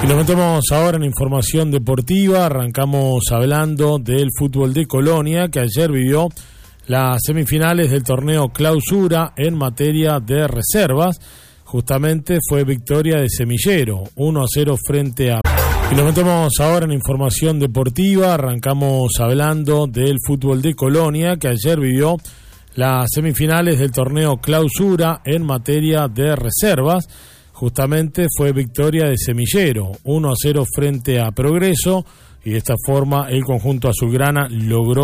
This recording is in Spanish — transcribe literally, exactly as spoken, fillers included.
Nos metemos ahora en información deportiva. Arrancamos hablando del fútbol de Colonia, que ayer vivió las semifinales del torneo Clausura en materia de reservas. Justamente fue victoria de Semillero, uno a cero frente a... Y nos metemos ahora en información deportiva. Arrancamos hablando del fútbol de Colonia, que ayer vivió las semifinales del torneo Clausura en materia de reservas. Justamente fue victoria de Semillero, uno a cero frente a Progreso, y de esta forma el conjunto azulgrana logró